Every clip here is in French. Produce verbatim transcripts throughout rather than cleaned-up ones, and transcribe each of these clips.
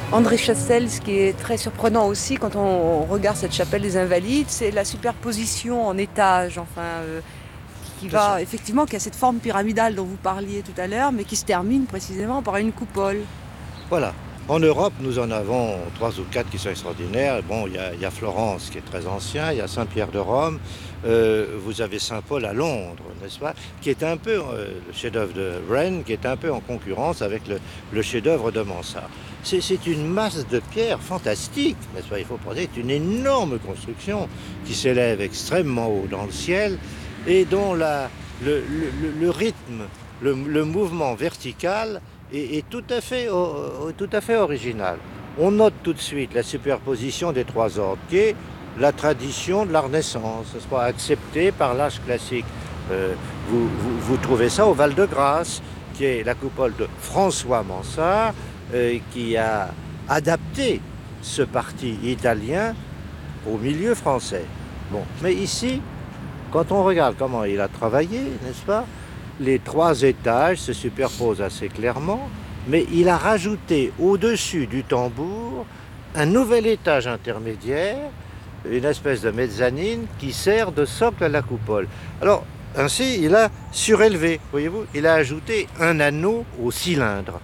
André Chassel, ce qui est très surprenant aussi quand on regarde cette chapelle des Invalides, c'est la superposition en étages, enfin, euh, qui C'est ça. va effectivement, qui a cette forme pyramidale dont vous parliez tout à l'heure, mais qui se termine précisément par une coupole. Voilà. En Europe, nous en avons trois ou quatre qui sont extraordinaires. Bon, il y a, il y a Florence qui est très ancien, il y a Saint-Pierre de Rome, euh, vous avez Saint-Paul à Londres, n'est-ce pas, qui est un peu, euh, le chef-d'œuvre de Wren, qui est un peu en concurrence avec le, le chef-d'œuvre de Mansart. C'est, c'est une masse de pierre fantastique, n'est-ce pas, il faut penser, c'est une énorme construction qui s'élève extrêmement haut dans le ciel et dont la, le, le, le rythme, le, le mouvement vertical est, est tout à fait, oh, tout à fait original. On note tout de suite la superposition des trois ordres, qui est la tradition de la Renaissance, ce sera accepté par l'âge classique. Euh, vous, vous, vous trouvez ça au Val-de-Grâce, qui est la coupole de François Mansart, euh, qui a adapté ce parti italien au milieu français. Bon, mais ici, quand on regarde comment il a travaillé, n'est-ce pas, les trois étages se superposent assez clairement, mais il a rajouté au-dessus du tambour un nouvel étage intermédiaire, une espèce de mezzanine qui sert de socle à la coupole. Alors, ainsi, il a surélevé, voyez-vous, il a ajouté un anneau au cylindre.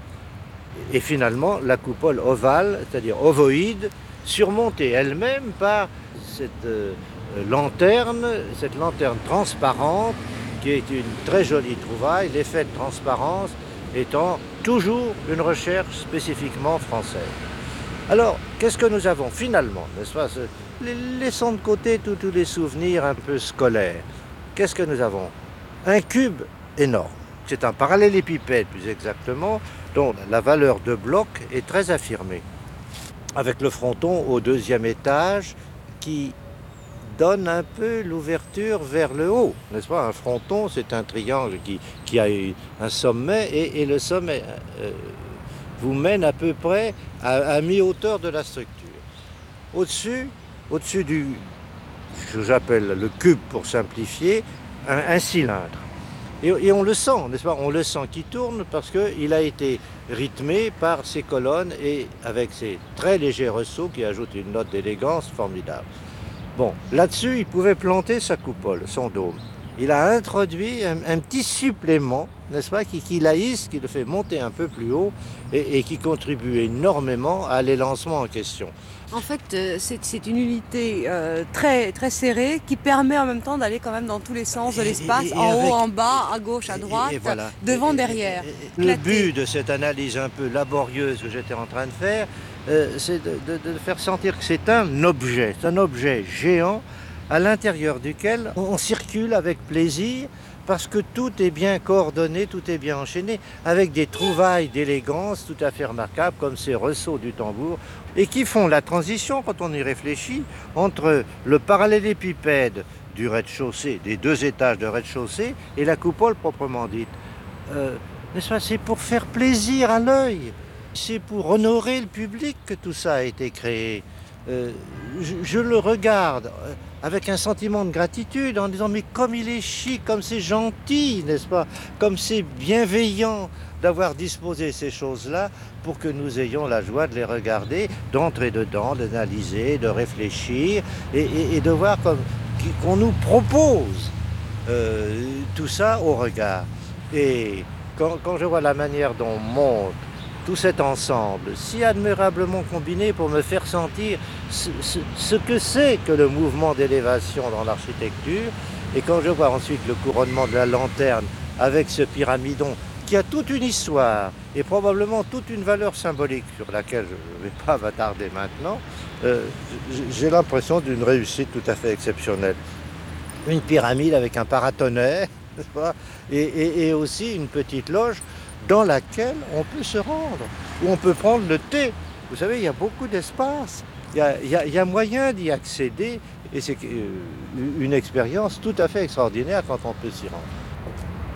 Et finalement, la coupole ovale, c'est-à-dire ovoïde, surmontée elle-même par cette euh, lanterne, cette lanterne transparente, qui est une très jolie trouvaille, l'effet de transparence étant toujours une recherche spécifiquement française. Alors, qu'est-ce que nous avons finalement, n'est-ce pas, laissons de côté tous, tous les souvenirs un peu scolaires. Qu'est-ce que nous avons? Un cube énorme. C'est un parallélépipède, plus exactement, dont la valeur de bloc est très affirmée, avec le fronton au deuxième étage qui donne un peu l'ouverture vers le haut, n'est-ce pas? Un fronton, c'est un triangle qui, qui a un sommet et, et le sommet euh, vous mène à peu près à, à mi-hauteur de la structure. Au-dessus, au-dessus du, ce que j'appelle le cube pour simplifier, un, un cylindre. Et, et on le sent, n'est-ce pas? On le sent qui tourne parce qu'il a été rythmé par ses colonnes et avec ses très légers ressauts qui ajoutent une note d'élégance formidable. Bon, là-dessus, il pouvait planter sa coupole, son dôme. Il a introduit un, un petit supplément, n'est-ce pas, qui, qui l'aïsse, qui le fait monter un peu plus haut et, et qui contribue énormément à l'élancement en question. En fait, euh, c'est, c'est une unité euh, très, très serrée qui permet en même temps d'aller quand même dans tous les sens de Et, l'espace, et, et en haut, avec, en bas, à gauche, à droite, et, et voilà. devant, Et, derrière. le but de cette analyse un peu laborieuse que j'étais en train de faire, euh, c'est de, de, de faire sentir que c'est un objet, c'est un objet géant à l'intérieur duquel on circule avec plaisir parce que tout est bien coordonné, tout est bien enchaîné, avec des trouvailles d'élégance tout à fait remarquables, comme ces ressauts du tambour, et qui font la transition, quand on y réfléchit, entre le parallélépipède du rez-de-chaussée, des deux étages de rez-de-chaussée, et la coupole proprement dite. Euh, n'est-ce pas, c'est pour faire plaisir à l'œil, c'est pour honorer le public que tout ça a été créé. Euh, je, je le regarde avec un sentiment de gratitude en disant mais comme il est chic, comme c'est gentil, n'est-ce pas, comme c'est bienveillant d'avoir disposé ces choses-là pour que nous ayons la joie de les regarder, d'entrer dedans, d'analyser, de réfléchir et, et, et de voir comme, qu'on nous propose euh, tout ça au regard. Et quand, quand je vois la manière dont on monte tout cet ensemble, si admirablement combiné pour me faire sentir ce, ce, ce que c'est que le mouvement d'élévation dans l'architecture, et quand je vois ensuite le couronnement de la lanterne avec ce pyramidon qui a toute une histoire et probablement toute une valeur symbolique sur laquelle je ne vais pas m'attarder maintenant, euh, j'ai l'impression d'une réussite tout à fait exceptionnelle. Une pyramide avec un paratonnerre, et, et, et aussi une petite loge dans laquelle on peut se rendre, où on peut prendre le thé. Vous savez, il y a beaucoup d'espace, il y a, il y a, il y a moyen d'y accéder, et c'est une expérience tout à fait extraordinaire quand on peut s'y rendre.